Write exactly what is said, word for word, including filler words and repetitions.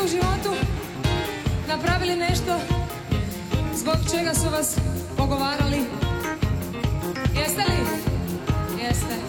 u životu napravili nešto zbog čega su vas pogovarali? Jeste li? Jeste.